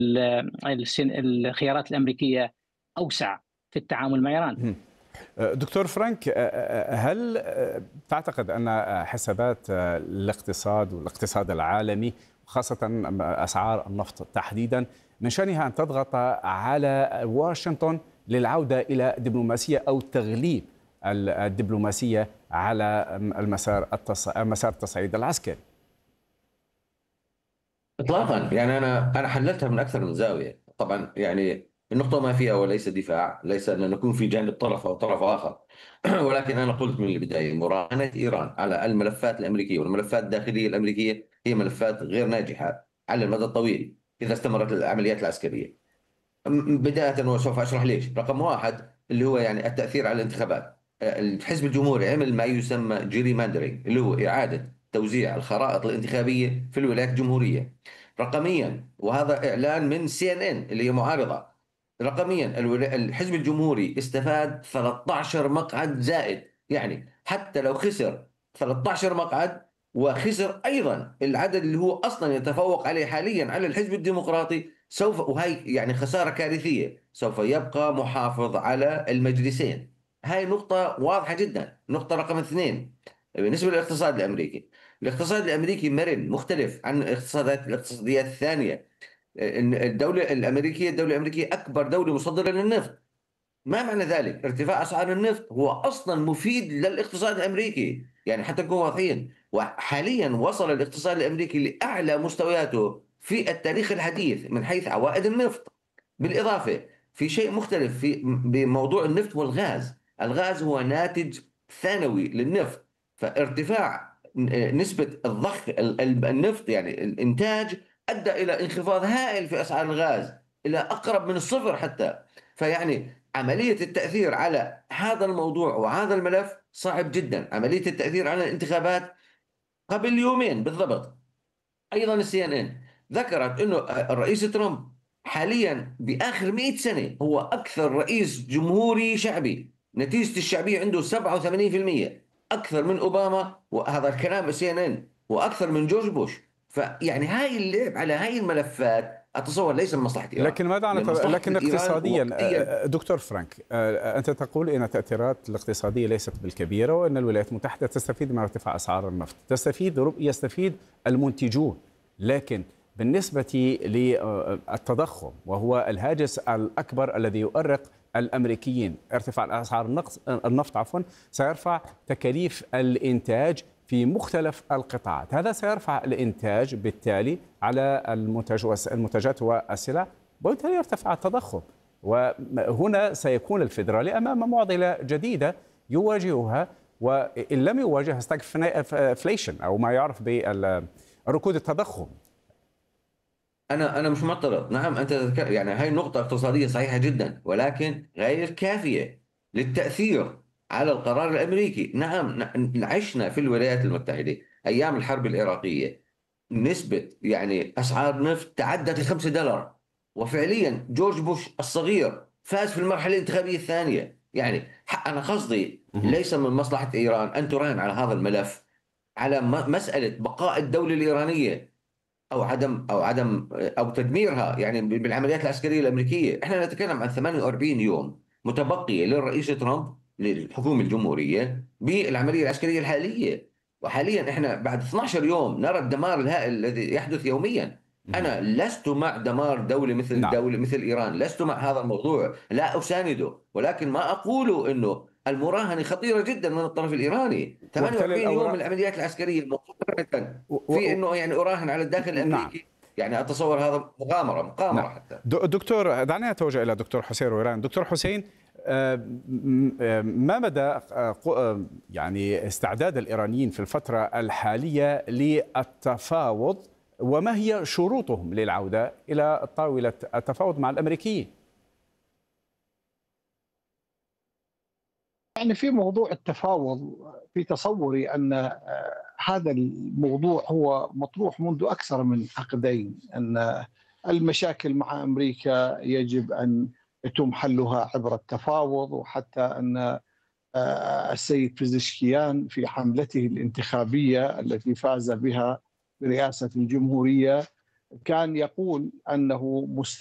الخيارات الأمريكية أوسع في التعامل مع إيران. دكتور فرانك، هل تعتقد أن حسابات الاقتصاد والاقتصاد العالمي، خاصة أسعار النفط تحديدا، من شأنها أن تضغط على واشنطن للعودة إلى دبلوماسية أو تغليب الدبلوماسية على مسار التصعيد العسكري؟ اطلاقا. يعني انا حللتها من اكثر من زاويه. طبعا يعني النقطه ما فيها وليس دفاع، ليس ان نكون في جانب طرف او طرف اخر. ولكن انا قلت من البدايه مراهنه ايران على الملفات الامريكيه والملفات الداخليه الامريكيه هي ملفات غير ناجحه على المدى الطويل اذا استمرت العمليات العسكريه. بدايه وسوف اشرح ليش. رقم واحد اللي هو يعني التاثير على الانتخابات. الحزب الجمهوري عمل ما يسمى جيري ماندرينج، اللي هو اعاده توزيع الخرائط الانتخابيه في الولايات الجمهوريه. رقميا، وهذا اعلان من سي ان ان اللي هي معارضه، رقميا الحزب الجمهوري استفاد 13 مقعد زائد. يعني حتى لو خسر 13 مقعد وخسر ايضا العدد اللي هو اصلا يتفوق عليه حاليا على الحزب الديمقراطي، سوف، وهي يعني خساره كارثيه، سوف يبقى محافظ على المجلسين. هاي نقطه واضحه جدا. نقطه رقم اثنين بالنسبه للاقتصاد الامريكي. الاقتصاد الامريكي مرن مختلف عن الاقتصاديات الثانيه. إن الدوله الامريكيه اكبر دوله مصدره للنفط. ما معنى ذلك؟ ارتفاع اسعار النفط هو اصلا مفيد للاقتصاد الامريكي، يعني حتى نكون واضحين. وحاليا وصل الاقتصاد الامريكي لاعلى مستوياته في التاريخ الحديث من حيث عوائد النفط. بالاضافه في شيء مختلف بموضوع النفط والغاز. الغاز هو ناتج ثانوي للنفط، فارتفاع نسبه الضخ النفط يعني الانتاج ادى الى انخفاض هائل في اسعار الغاز الى اقرب من الصفر حتى. فيعني عملية التأثير على هذا الموضوع وهذا الملف صعب جدا. عملية التأثير على الانتخابات قبل يومين بالضبط أيضا السي ان ان ذكرت أنه الرئيس ترامب حاليا بآخر 100 سنة هو أكثر رئيس جمهوري شعبي. نتيجة الشعبية عنده 87%، أكثر من أوباما، وهذا الكلام السي ان ان، وأكثر من جورج بوش. فيعني هاي اللعب على هاي الملفات أتصور ليس من مصلحة إيران. لكن ماذا عن لمصلحة لكن إيران اقتصاديا وقتيا. دكتور فرانك، أنت تقول إن التأثيرات الاقتصادية ليست بالكبيرة، وأن الولايات المتحدة تستفيد من ارتفاع أسعار النفط، يستفيد المنتجون. لكن بالنسبة للتضخم وهو الهاجس الأكبر الذي يؤرق الأمريكيين، ارتفاع أسعار النفط سيرفع تكاليف الإنتاج في مختلف القطاعات. هذا سيرفع الإنتاج بالتالي على المنتجات والسلع، وبالتالي يرتفع التضخم. وهنا سيكون الفيدرالي أمام معضلة جديدة يواجهها، وإن لم يواجه ستاغفليشن أو ما يعرف بركود التضخم. انا مش معترض. نعم انت يعني هاي نقطة اقتصادية صحيحة جدا، ولكن غير كافية للتأثير على القرار الامريكي. نعم عشنا في الولايات المتحدة ايام الحرب العراقية نسبة يعني اسعار نفط تعدت $5، وفعليا جورج بوش الصغير فاز في المرحلة الانتخابية الثانية. يعني انا قصدي ليس من مصلحة ايران ان تراهن على هذا الملف على مسألة بقاء الدولة الإيرانية او تدميرها يعني بالعمليات العسكريه الامريكيه. احنا نتكلم عن 48 يوم متبقيه للرئيس ترامب للحكومه الجمهوريه بالعمليه العسكريه الحاليه. وحاليا احنا بعد 12 يوم نرى الدمار الهائل الذي يحدث يوميا. انا لست مع دمار نعم. دوله مثل ايران، لست مع هذا الموضوع، لا اسانده. ولكن ما اقوله انه المراهنه خطيره جدا من الطرف الايراني. وبالتالي 48 يوم من العمليات العسكريه مقارنه في انه يعني اراهن على الداخل نعم. الامريكي. يعني اتصور هذا مقامره نعم. حتى. دكتور، دعني اتوجه الى دكتور حسين رويران. دكتور حسين، ما مدى يعني استعداد الايرانيين في الفتره الحاليه للتفاوض، وما هي شروطهم للعوده الى طاوله التفاوض مع الامريكيين؟ يعني في موضوع التفاوض، في تصوري أن هذا الموضوع هو مطروح منذ أكثر من عقدين، أن المشاكل مع أمريكا يجب أن يتم حلها عبر التفاوض، وحتى أن السيد بزشكيان في حملته الانتخابية التي فاز بها برئاسة الجمهورية كان يقول أنه